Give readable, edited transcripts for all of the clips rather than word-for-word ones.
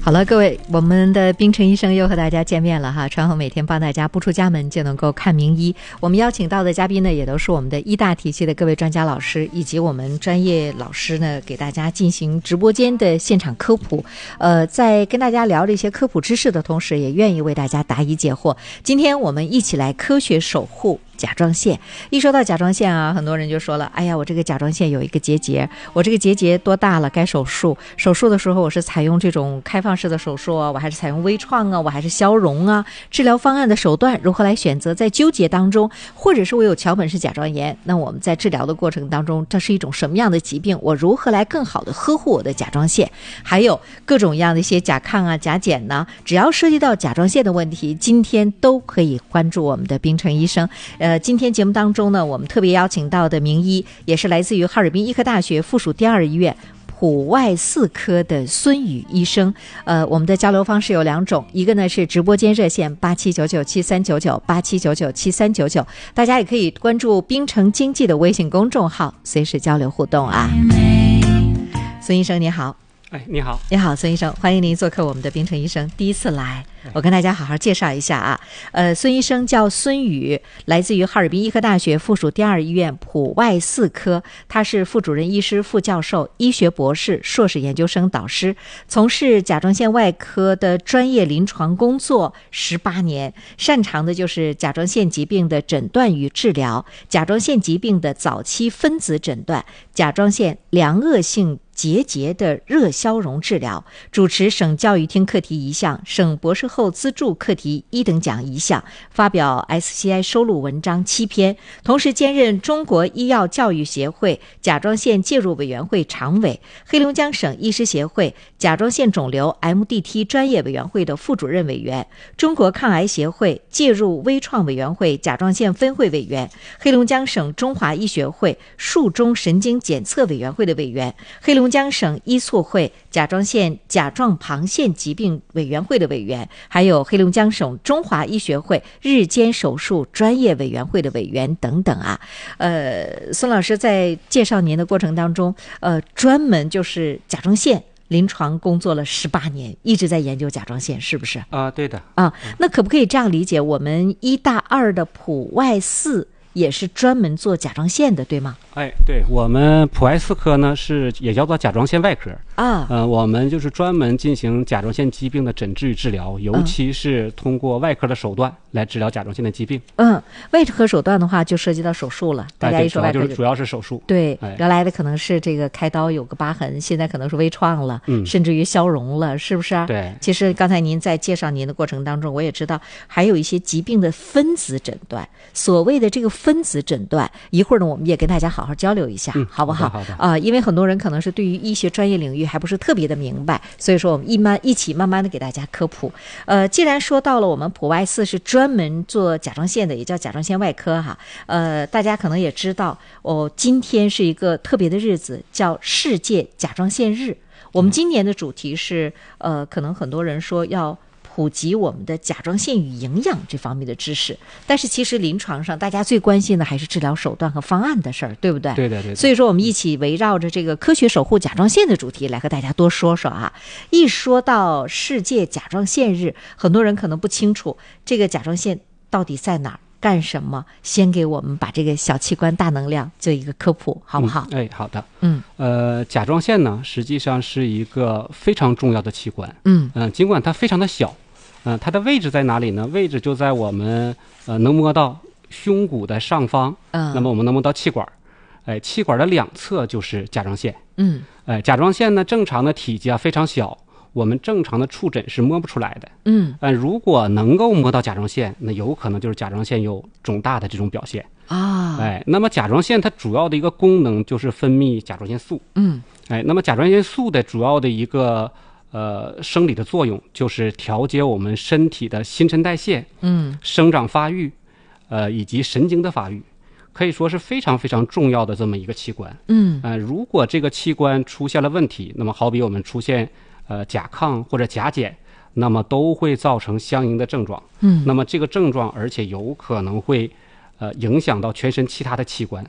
好了，各位，我们的冰城医生又和大家见面了哈。川红每天帮大家不出家门就能够看名医。我们邀请到的嘉宾呢，也都是我们的医大体系的各位专家老师，以及我们专业老师呢，给大家进行直播间的现场科普。在跟大家聊这些科普知识的同时，也愿意为大家答疑解惑。今天我们一起来科学守护甲状腺。一说到甲状腺啊，很多人就说了，哎呀，我这个甲状腺有一个结节，我这个结节多大了，该手术。手术的时候我是采用这种开放式的手术啊，我还是采用微创啊，我还是消融啊，治疗方案的手段如何来选择，在纠结当中，或者是我有桥本氏甲状炎，那我们在治疗的过程当中，这是一种什么样的疾病，我如何来更好的呵护我的甲状腺，还有各种样的一些甲亢啊、甲减呢，只要涉及到甲状腺的问题，今天都可以关注我们的冰城医生。今天节目当中呢，我们特别邀请到的名医也是来自于哈尔滨医科大学附属第二医院普外四科的孙宇医生。我们的交流方式有两种，一个呢是直播间热线8799739987997399，大家也可以关注冰城经济的微信公众号，随时交流互动啊。孙医生你好。 哎，你好， 你好，孙医生，欢迎您做客我们的冰城医生，第一次来，我跟大家好好介绍一下啊。孙医生叫孙宇，来自于哈尔滨医科大学附属第二医院普外四科，他是副主任医师、副教授、医学博士、硕士研究生导师，从事甲状腺外科的专业临床工作18年，擅长的就是甲状腺疾病的诊断与治疗，甲状腺疾病的早期分子诊断，甲状腺良恶性结节的热消融治疗，主持省教育厅课题1项、省博士后资助课题1等奖1项，发表 SCI 收录文章7篇，同时兼任中国医药教育协会甲状腺介入委员会常委、黑龙江省医师协会甲状腺肿瘤 MDT 专业委员会的副主任委员，中国抗癌协会介入微创委员会甲状腺分会委员，黑龙江省中华医学会术中神经检测委员会的委员，黑龙江省医促会甲状旁腺疾病委员会的委员，还有黑龙江省中华医学会日间手术专业委员会的委员等等啊。孙老师在介绍您的过程当中，专门就是甲状腺临床工作了18年，一直在研究甲状腺，是不是？ 对的。 那可不可以这样理解，我们医大2的普外四也是专门做甲状腺的，对吗？ 对，我们普外四科呢也叫做甲状腺外科啊。 我们就是专门进行甲状腺疾病的诊治与治疗，尤其是通过外科的手段来治疗甲状腺的疾病。 外科手段的话就涉及到手术了。大家一说外科主要是手术。 对，原来的可能是这个开刀有个疤痕，现在可能是微创了，甚至于消融了，是不是？ 对。 其实刚才您在介绍您的过程当中，我也知道还有一些疾病的分子诊断。所谓的这个分子诊断，一会儿呢我们也跟大家好好交流一下，好不好？ 好的。 因为很多人可能是对于医学专业领域还不是特别的明白，所以说我们一起慢慢的给大家科普。既然说到了我们普外四是专门做甲状腺的，也叫甲状腺外科哈。大家可能也知道，今天是一个特别的日子，叫世界甲状腺日。我们今年的主题是可能很多人说要普及我们的甲状腺与营养这方面的知识，但是其实临床上大家最关心的还是治疗手段和方案的事儿，对不对？ 对的。 所以说我们一起围绕着这个科学守护甲状腺的主题来和大家多说说啊。一说到世界甲状腺日，很多人可能不清楚这个甲状腺到底在哪儿，干什么。先给我们把这个小器官大能量做一个科普，好不好？ 好的。甲状腺呢实际上是一个非常重要的器官。尽管它非常的小，它的位置在哪里呢？位置就在我们能摸到胸骨的上方。那么我们能摸到气管，气管的两侧就是甲状腺。甲状腺呢正常的体积非常小，我们正常的触诊是摸不出来的。如果能够摸到甲状腺，那有可能就是甲状腺有肿大的这种表现啊。那么甲状腺它主要的一个功能就是分泌甲状腺素。那么甲状腺素的主要的一个生理的作用就是调节我们身体的新陈代谢、生长发育，以及神经的发育，可以说是非常非常重要的这么一个器官。如果这个器官出现了问题，那么好比我们出现甲亢或者甲减，那么都会造成相应的症状。那么这个症状而且有可能会影响到全身其他的器官。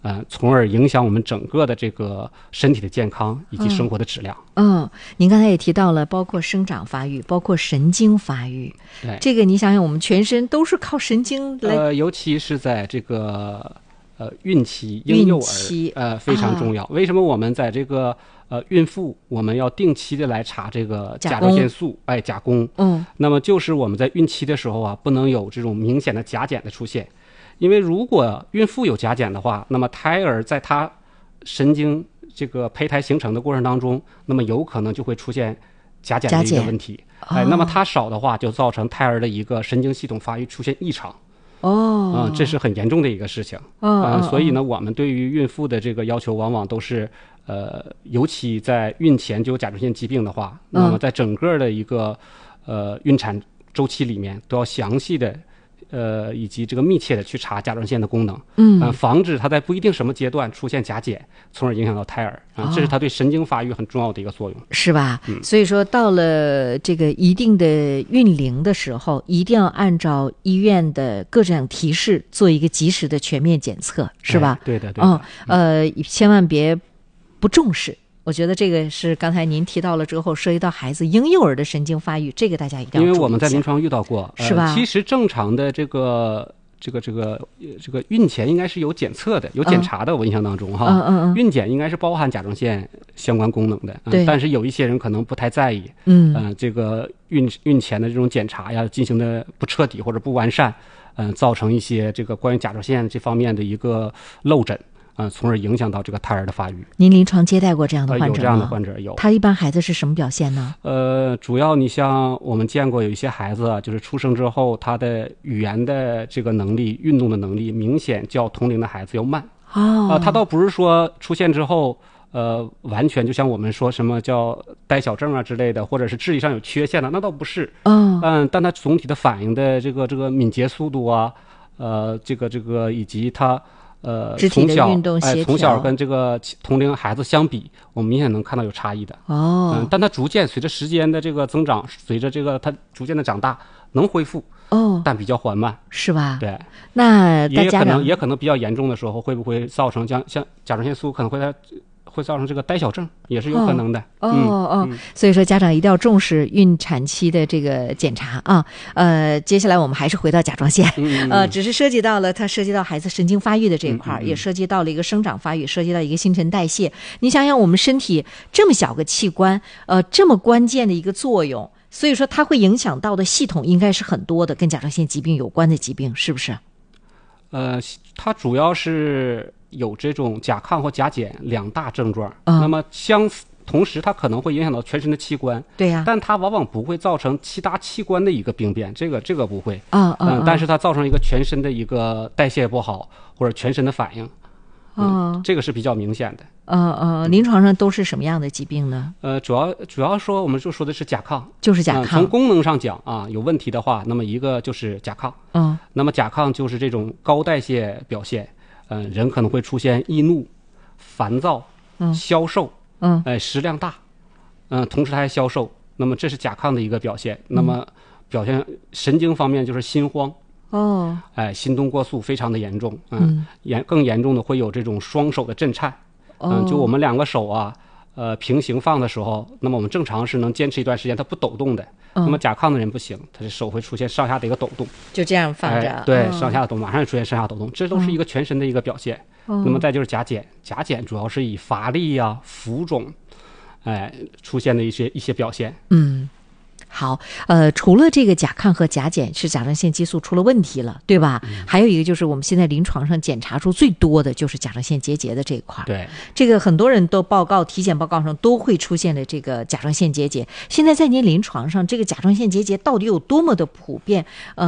从而影响我们整个的这个身体的健康以及生活的质量。 您刚才也提到了，包括生长发育，包括神经发育。 对， 这个你想想，我们全身都是靠神经来。 尤其是在这个孕期、婴幼儿非常重要。为什么我们在这个孕妇我们要定期的来查这个甲状腺素甲功？那么就是我们在孕期的时候啊，不能有这种明显的甲减的出现。因为如果孕妇有甲减的话，那么胎儿在他神经这个胚胎形成的过程当中，那么有可能就会出现甲减的一个问题。那么它少的话，就造成胎儿的一个神经系统发育出现异常。这是很严重的一个事情。所以呢，我们对于孕妇的这个要求，往往都是尤其在孕前就有甲状腺疾病的话，那么在整个的一个孕产周期里面，都要详细的以及这个密切的去查甲状腺的功能，防止它在不一定什么阶段出现甲减，从而影响到胎儿这是它对神经发育很重要的一个作用， 是吧？所以说到了这个一定的孕龄的时候，一定要按照医院的各种提示做一个及时的全面检测，是吧？ 对的，对的。 千万别不重视。我觉得这个是刚才您提到了之后，涉及到孩子婴幼儿的神经发育，这个大家一定要注意一下。 因为我们在临床遇到过， 是吧？ 其实正常的这个孕前应该是有检测的，有检查的。我印象当中孕检应该是包含甲状腺相关功能的。但是有一些人可能不太在意。这个孕前的这种检查呀，进行的不彻底或者不完善，造成一些这个关于甲状腺这方面的一个漏诊。从而影响到这个胎儿的发育。您临床接待过这样的患者吗？ 有这样的患者有。 他一般孩子是什么表现呢？ 主要你像我们见过有一些孩子就是出生之后，他的语言的这个能力、运动的能力明显较同龄的孩子要慢。他倒不是说出现之后，完全就像我们说什么叫呆小症啊之类的，或者是智力上有缺陷的，那倒不是。但他总体的反应的这个敏捷速度啊，这个以及他。 肢体的运动协调， 从小跟这个同龄孩子相比，我们明显能看到有差异的。但他逐渐随着时间的这个增长，随着这个他逐渐的长大，能恢复。但比较缓慢， 是吧？ 对。 那也可能比较严重的时候，会不会造成像甲状腺素可能会造成这个呆小症，也是有可能的。 所以说家长一定要重视孕产期的这个检查啊。接下来我们还是回到甲状腺，只是涉及到孩子神经发育的这一块，也涉及到了一个生长发育，涉及到一个新陈代谢。你想想，我们身体这么小个器官，这么关键的一个作用，所以说它会影响到的系统应该是很多的，跟甲状腺疾病有关的疾病，是不是？ 它主要是有这种甲亢或甲减两大症状，那么同时它可能会影响到全身的器官， 对呀， 但它往往不会造成其他器官的一个病变，这个不会，但是它造成一个全身的一个代谢不好或者全身的反应，这个是比较明显的。 临床上都是什么样的疾病呢？ 主要说我们就说的是甲亢， 就是甲亢。 从功能上讲啊，有问题的话，那么一个就是甲亢。那么甲亢就是这种高代谢表现，人可能会出现易怒、烦躁、消瘦，食量大，同时他还消瘦。那么这是甲亢的一个表现。那么表现神经方面就是心慌。心动过速非常的严重。更严重的会有这种双手的震颤。就我们两个手啊，平行放的时候，那么我们正常是能坚持一段时间，它不抖动的。那么甲亢的人不行，他的手会出现上下的一个抖动， 就这样放着。 对，上下抖，马上就出现上下抖动，这都是一个全身的一个表现。那么再就是甲减，甲减主要是以乏力啊、浮肿，出现的一些表现。 好，除了这个甲亢和甲减是甲状腺激素出了问题了，对吧？还有一个就是我们现在临床上检查出最多的就是甲状腺结节的这一块。 对， 这个很多人都体检报告上都会出现的这个甲状腺结节。现在在您临床上，这个甲状腺结节到底有多么的普遍？